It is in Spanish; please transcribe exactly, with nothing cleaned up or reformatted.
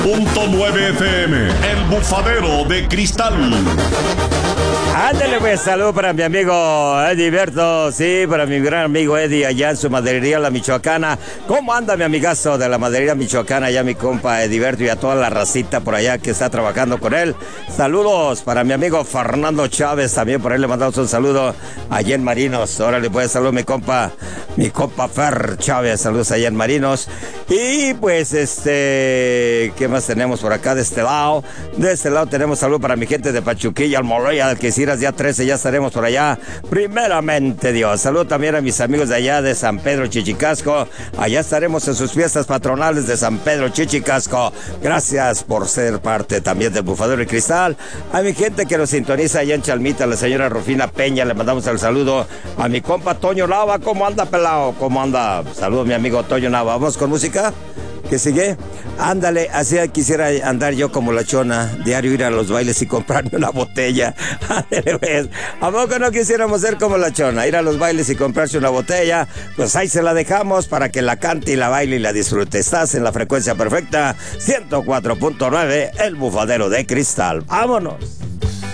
Punto nueve F M, el bufadero de cristal. Ándale pues, salud para mi amigo Ediberto, sí, para mi gran amigo Eddie allá en su maderería La Michoacana. ¿Cómo anda mi amigazo de la maderería Michoacana, ya mi compa Ediberto y a toda la racita por allá que está trabajando con él? Saludos para mi amigo Fernando Chávez, también por ahí le mandamos un saludo allá en Marinos. Órale pues, salud mi compa, mi compa Fer Chávez, saludos allá en Marinos. Y pues este, ¿qué más tenemos por acá de este lado? De este lado tenemos salud para mi gente de Pachuquilla, Almoloya, Algeciras, día trece, ya estaremos por allá. Primeramente Dios. Salud también a mis amigos de allá de San Pedro Chichicasco. Allá estaremos en sus fiestas patronales de San Pedro Chichicasco. Gracias por ser parte también del Bufadero y Cristal. A mi gente que nos sintoniza allá en Chalmita, la señora Rufina Peña, le mandamos el saludo. A mi compa Toño Nava, ¿cómo anda pelado? ¿Cómo anda? Saludos mi amigo Toño Nava. Vamos con música. ¿Qué sigue? Ándale, así quisiera andar yo como la chona, diario ir a los bailes y comprarme una botella. Ándale, pues. ¿A poco no quisiéramos ser como la chona, ir a los bailes y comprarse una botella? Pues ahí se la dejamos para que la cante y la baile y la disfrute. Estás en la frecuencia perfecta, ciento cuatro punto nueve, el Bufadero de Cristal. ¡Vámonos!